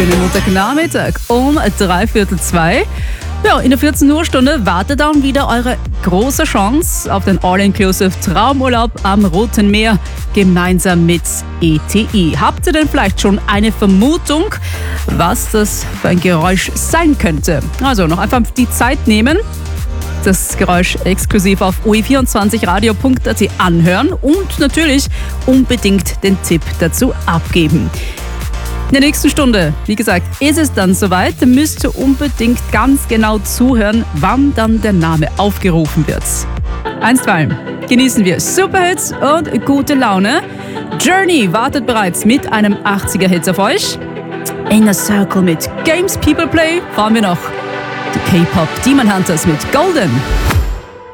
schönen Montagnachmittag um 2:15. Ja, in der 14 Uhr Stunde wartet dann wieder eure große Chance auf den All-Inclusive Traumurlaub am Roten Meer gemeinsam mit ETI. Habt ihr denn vielleicht schon eine Vermutung, was das für ein Geräusch sein könnte? Also noch einfach die Zeit nehmen, das Geräusch exklusiv auf ue24radio.at anhören und natürlich unbedingt den Tipp dazu abgeben. In der nächsten Stunde, wie gesagt, ist es dann soweit. Da müsst ihr unbedingt ganz genau zuhören, wann dann der Name aufgerufen wird. Einstweilen genießen wir Superhits und gute Laune. Journey wartet bereits mit einem 80er-Hit auf euch. Inner Circle mit Games People Play fahren wir noch. Die K-Pop Demon Hunters mit Golden.